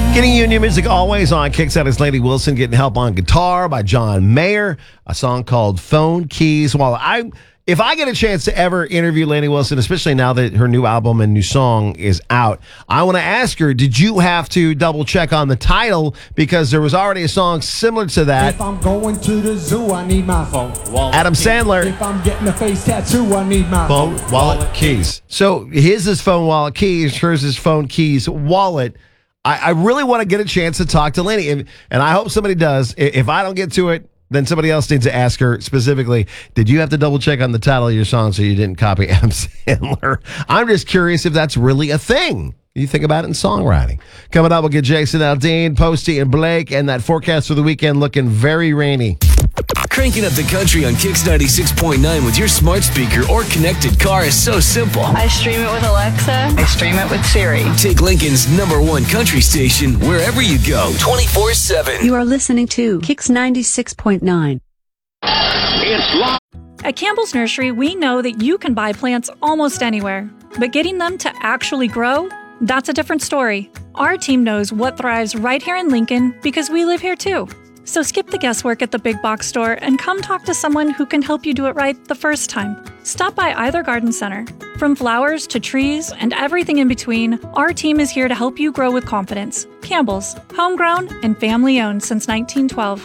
Getting you new music always on Kicks Out is Lainey Wilson getting help on guitar by John Mayer. A song called Phone Keys. If I get a chance to ever interview Lainey Wilson, especially now that her new album and new song is out, I want to ask her, did you have to double check on the title? Because there was already a song similar to that. If I'm going to the zoo, I need my phone, wallet, Adam Sandler. If I'm getting a face tattoo, I need my phone, wallet, keys. So his is phone, wallet, keys. Hers is phone, keys, wallet. I really want to get a chance to talk to Lainey, and I hope somebody does. If I don't get to it, then somebody else needs to ask her specifically, did you have to double check on the title of your song so you didn't copy Adam Sandler? I'm just curious if that's really a thing. You think about it in songwriting. Coming up, we'll get Jason Aldean, Posty, and Blake, and that forecast for the weekend looking very rainy. Cranking up the country on Kicks 96.9 with your smart speaker or connected car is so simple. I stream it with Alexa. I stream it with Siri. Take Lincoln's #1 country station wherever you go, 24/7. You are listening to Kicks 96.9. At Campbell's Nursery, we know that you can buy plants almost anywhere, but getting them to actually grow, that's a different story. Our team knows what thrives right here in Lincoln because we live here too. So skip the guesswork at the big box store and come talk to someone who can help you do it right the first time. Stop by either garden center. From flowers to trees and everything in between, our team is here to help you grow with confidence. Campbell's, homegrown and family-owned since 1912.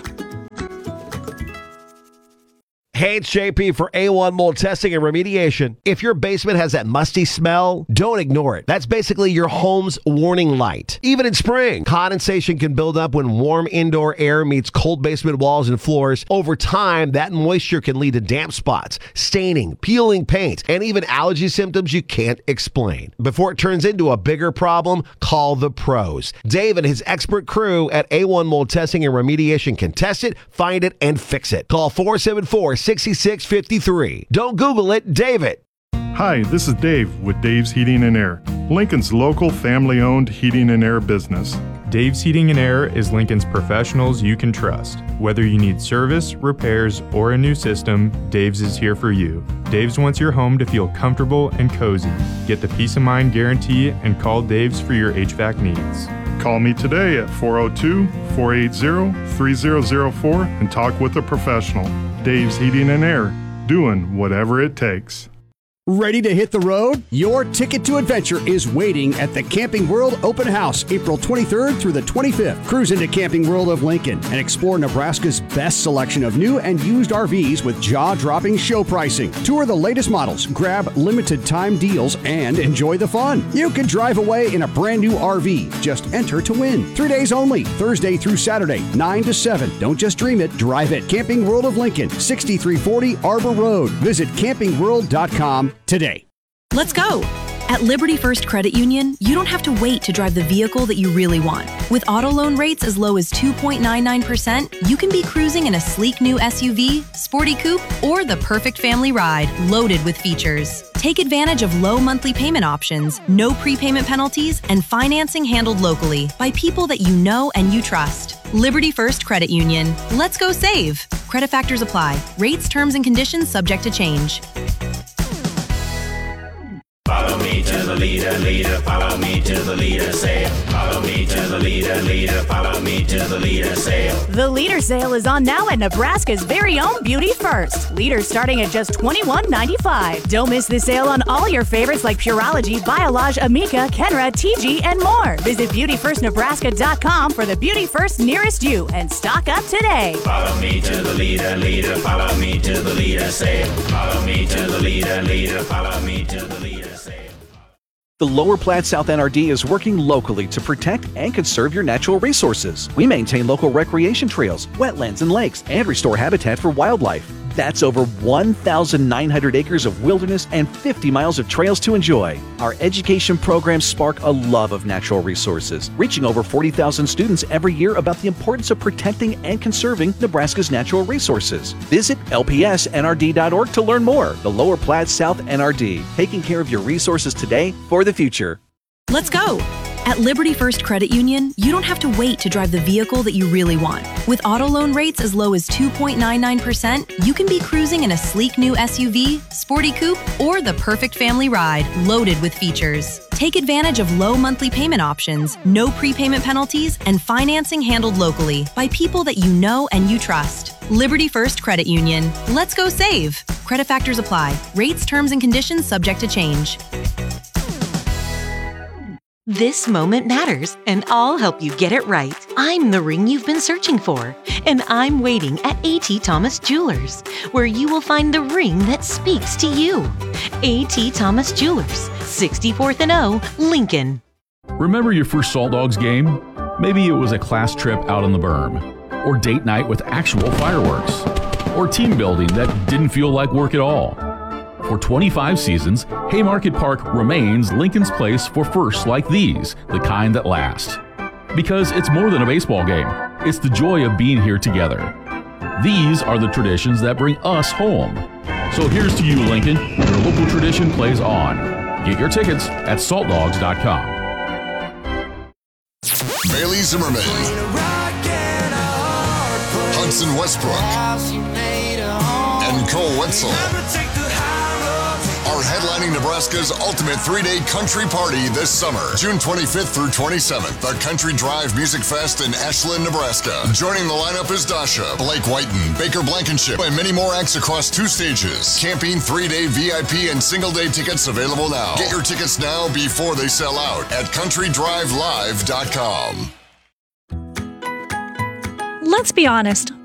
Hey, it's JP for A1 Mold Testing and Remediation. If your basement has that musty smell, don't ignore it. That's basically your home's warning light. Even in spring, condensation can build up when warm indoor air meets cold basement walls and floors. Over time, that moisture can lead to damp spots, staining, peeling paint, and even allergy symptoms you can't explain. Before it turns into a bigger problem, call the pros. Dave and his expert crew at A1 Mold Testing and Remediation can test it, find it, and fix it. Call 474-6653. Don't Google it, Dave it. Hi, this is Dave with Dave's Heating and Air, Lincoln's local family-owned heating and air business. Dave's Heating and Air is Lincoln's professionals you can trust. Whether you need service, repairs, or a new system, Dave's is here for you. Dave's wants your home to feel comfortable and cozy. Get the peace of mind guarantee and call Dave's for your HVAC needs. Call me today at 402-480-3004 and talk with a professional. Dave's Heating and Air, doing whatever it takes. Ready to hit the road? Your ticket to adventure is waiting at the Camping World Open House, April 23rd through the 25th. Cruise into Camping World of Lincoln and explore Nebraska's best selection of new and used RVs with jaw-dropping show pricing. Tour the latest models, grab limited time deals, and enjoy the fun. You can drive away in a brand new RV. Just enter to win. 3 days only, Thursday through Saturday, 9 to 7. Don't just dream it, drive it. Camping World of Lincoln, 6340 Arbor Road. Visit campingworld.com today. Let's go! At Liberty First Credit Union, you don't have to wait to drive the vehicle that you really want. With auto loan rates as low as 2.99%, you can be cruising in a sleek new SUV, sporty coupe, or the perfect family ride loaded with features. Take advantage of low monthly payment options, no prepayment penalties, and financing handled locally by people that you know and you trust. Liberty First Credit Union. Let's go save! Credit factors apply. Rates, terms, and conditions subject to change. Follow me to the leader, leader, follow me to the leader sale. Follow me to the leader, leader, follow me to the leader sale. The leader sale is on now at Nebraska's very own Beauty First. Leaders starting at just $21.95. Don't miss the sale on all your favorites like Pureology, Biolage, Amika, Kenra, TG, and more. Visit beautyfirstnebraska.com for the Beauty First nearest you and stock up today. Follow me to the leader, leader, follow me to the leader sale. Follow me to the leader, leader, follow me to the leader sale. The Lower Platte South NRD is working locally to protect and conserve your natural resources. We maintain local recreation trails, wetlands, and lakes, and restore habitat for wildlife. That's over 1,900 acres of wilderness and 50 miles of trails to enjoy. Our education programs spark a love of natural resources, reaching over 40,000 students every year about the importance of protecting and conserving Nebraska's natural resources. Visit lpsnrd.org to learn more. The Lower Platte South NRD, taking care of your resources today for the future. Let's go! At Liberty First Credit Union, you don't have to wait to drive the vehicle that you really want. With auto loan rates as low as 2.99%, you can be cruising in a sleek new SUV, sporty coupe, or the perfect family ride loaded with features. Take advantage of low monthly payment options, no prepayment penalties, and financing handled locally by people that you know and you trust. Liberty First Credit Union. Let's go save. Credit factors apply. Rates, terms, and conditions subject to change. This moment matters, and I'll help you get it right. I'm the ring you've been searching for, and I'm waiting at A.T. Thomas Jewelers, where you will find the ring that speaks to you. A.T. Thomas Jewelers, 64th and O, Lincoln. Remember your first Salt Dogs game? Maybe it was a class trip out on the berm, or date night with actual fireworks, or team building that didn't feel like work at all. For 25 seasons, Haymarket Park remains Lincoln's place for firsts like these, the kind that last. Because it's more than a baseball game, it's the joy of being here together. These are the traditions that bring us home. So here's to you, Lincoln, your local tradition plays on. Get your tickets at saltdogs.com. Bailey Zimmerman, Hudson Westbrook, and Cole Wetzel are headlining Nebraska's ultimate 3-day country party this summer, June 25th through 27th, the Country Drive Music Fest in Ashland, Nebraska. Joining the lineup is Dasha, Blake Whiten, Baker Blankenship, and many more acts across 2 stages. Camping, 3-day VIP, and single-day tickets available now. Get your tickets now before they sell out at countrydrivelive.com. Let's be honest,